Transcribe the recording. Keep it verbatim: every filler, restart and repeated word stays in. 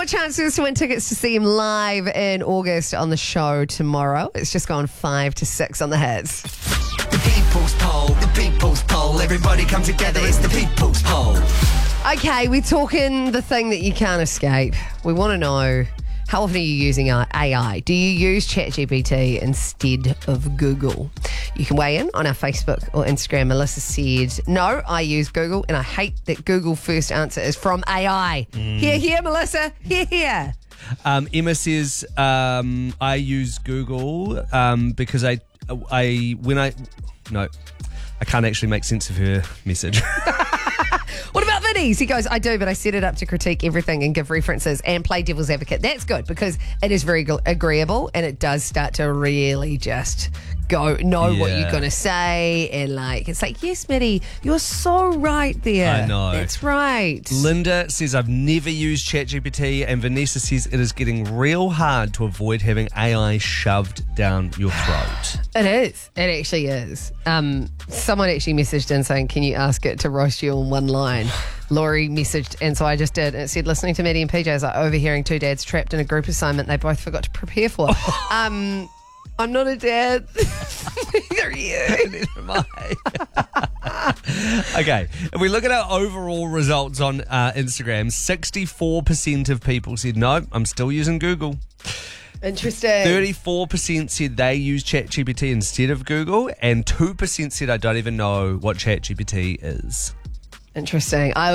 more chances to win tickets to see him live in August on the show tomorrow. It's just gone five to six on the hits. The people's poll, the people's poll. Everybody come together, it's the people's poll. Okay, we're talking the thing that you can't escape. We want to know, how often are you using A I? Do you use ChatGPT instead of Google? You can weigh in on our Facebook or Instagram. Melissa said, no, I use Google, and I hate that Google first answer is from A I. Mm. Here, here, Melissa. Here, here. Um, Emma says, um, I use Google um, because I, I, when I, no, I can't actually make sense of her message. What about Vinny's? He goes, I do, but I set it up to critique everything and give references and play devil's advocate. That's good because it is very agreeable and it does start to really just go know Yeah. what you're going to say. And like, it's like, yes, Mitty, you're so right there. I know. That's right. Linda says, I've never used ChatGPT, and Vanessa says it is getting real hard to avoid having A I shoved down your throat. It is. It actually is. Um, someone actually messaged in saying, can you ask it to roast you on one line? Laurie messaged, and so I just did. It said, listening to Maddie and P J is like overhearing two dads trapped in a group assignment they both forgot to prepare for. um, I'm not a dad. Neither are you. Neither am I. Okay, if we look at our overall results on uh, Instagram, sixty-four percent of people said, no, I'm still using Google. Interesting. thirty-four percent said they use ChatGPT instead of Google, and two percent said I don't even know what ChatGPT is. Interesting. I